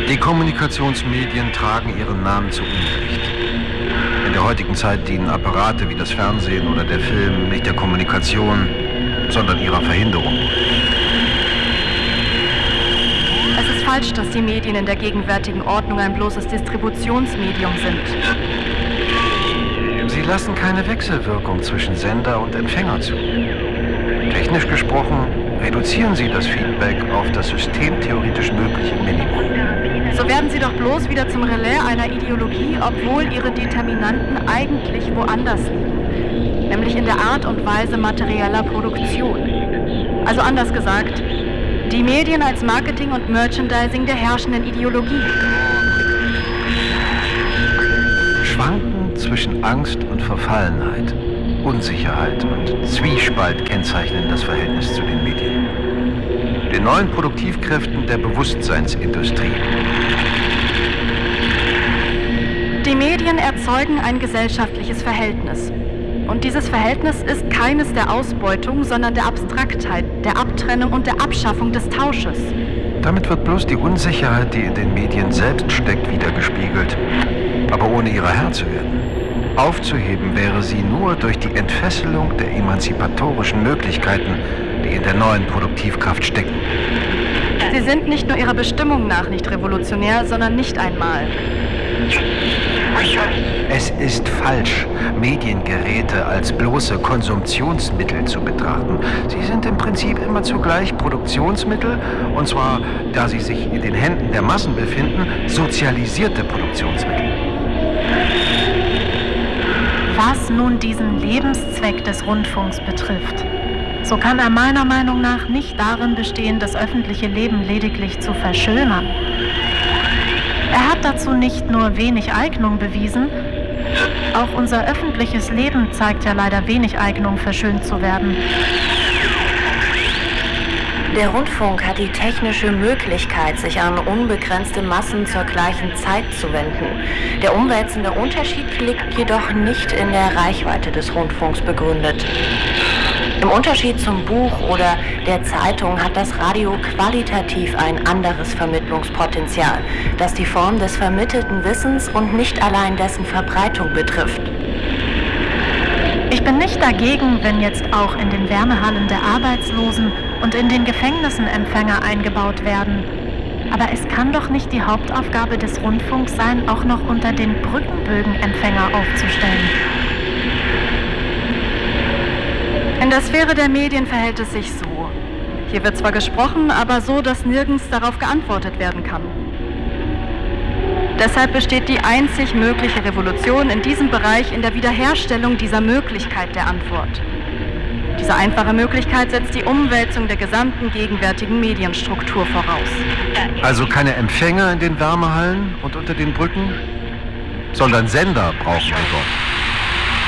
Die Kommunikationsmedien tragen ihren Namen zu Unrecht. In der heutigen Zeit dienen Apparate wie das Fernsehen oder der Film nicht der Kommunikation, sondern ihrer Verhinderung. Es ist falsch, dass die Medien in der gegenwärtigen Ordnung ein bloßes Distributionsmedium sind. Sie lassen keine Wechselwirkung zwischen Sender und Empfänger zu. Technisch gesprochen reduzieren Sie das Feedback auf das systemtheoretisch mögliche Minimum. So werden Sie doch bloß wieder zum Relais einer Ideologie, obwohl ihre Determinanten eigentlich woanders liegen. Nämlich in der Art und Weise materieller Produktion. Also anders gesagt, die Medien als Marketing und Merchandising der herrschenden Ideologie. Schwanken zwischen Angst und Verfallenheit, Unsicherheit und Zwiespalt kennzeichnen das Verhältnis zu den Medien. Den neuen Produktivkräften der Bewusstseinsindustrie. Die Medien erzeugen ein gesellschaftliches Verhältnis. Und dieses Verhältnis ist keines der Ausbeutung, sondern der Abstraktheit, der Abtrennung und der Abschaffung des Tausches. Damit wird bloß die Unsicherheit, die in den Medien selbst steckt, wiedergespiegelt, aber ohne ihrer Herr zu werden. Aufzuheben wäre sie nur durch die Entfesselung der emanzipatorischen Möglichkeiten, die in der neuen Produktivkraft stecken. Sie sind nicht nur ihrer Bestimmung nach nicht revolutionär, sondern nicht einmal. Es ist falsch, Mediengeräte als bloße Konsumptionsmittel zu betrachten. Sie sind im Prinzip immer zugleich Produktionsmittel, und zwar, da sie sich in den Händen der Massen befinden, sozialisierte Produktionsmittel. Was nun diesen Lebenszweck des Rundfunks betrifft, so kann er meiner Meinung nach nicht darin bestehen, das öffentliche Leben lediglich zu verschönern. Er hat dazu nicht nur wenig Eignung bewiesen, auch unser öffentliches Leben zeigt ja leider wenig Eignung, verschönt zu werden. Der Rundfunk hat die technische Möglichkeit, sich an unbegrenzte Massen zur gleichen Zeit zu wenden. Der umwälzende Unterschied liegt jedoch nicht in der Reichweite des Rundfunks begründet. Im Unterschied zum Buch oder der Zeitung hat das Radio qualitativ ein anderes Vermittlungspotenzial, das die Form des vermittelten Wissens und nicht allein dessen Verbreitung betrifft. Ich bin nicht dagegen, wenn jetzt auch in den Wärmehallen der Arbeitslosen und in den Gefängnissen Empfänger eingebaut werden. Aber es kann doch nicht die Hauptaufgabe des Rundfunks sein, auch noch unter den Brückenbögen Empfänger aufzustellen. In der Sphäre der Medien verhält es sich so. Hier wird zwar gesprochen, aber so, dass nirgends darauf geantwortet werden kann. Deshalb besteht die einzig mögliche Revolution in diesem Bereich in der Wiederherstellung dieser Möglichkeit der Antwort. Diese einfache Möglichkeit setzt die Umwälzung der gesamten gegenwärtigen Medienstruktur voraus. Also keine Empfänger in den Wärmehallen und unter den Brücken, sondern Sender brauchen wir dort.